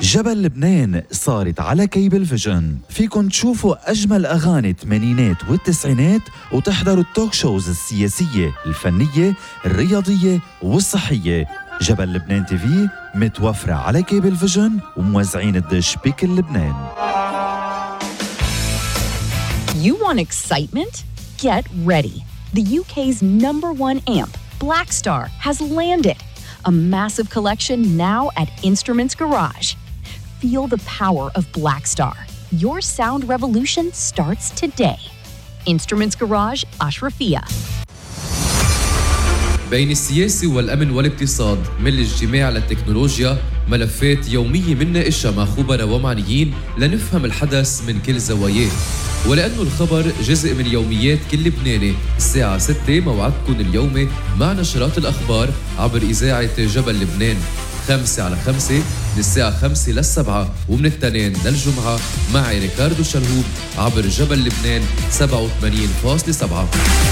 جبل لبنان صارت على كيبل فيجن. فيكن تشوفوا أجمل أغاني الثمانينات والتسعينات وتحضروا التوك شوز السياسية، الفنية، الرياضية والصحية. جبل لبنان تي في متوفرة على كيبل فيجن وموزعين الدش بكل لبنان. You want excitement? Get ready. The UK's #1 amp, Blackstar, has landed. A massive collection now at Instruments Garage. Feel the power of Blackstar. Your sound revolution starts today. Instruments Garage, Ashrafia. بين السياسة والأمن والاقتصاد من الاجتماع للتكنولوجيا ملفات يومية مناقشها مع خبراء ومعنيين لنفهم الحدث من كل زواياه. ولأنه الخبر جزء من يوميات كل لبناني، الساعة 6 موعدكم اليومي مع نشرات الأخبار عبر إذاعة جبل لبنان 5 على 5 من الساعة 5 لل7 ومن الاثنين للجمعة معي ريكاردو شرهوب عبر جبل لبنان 87.7.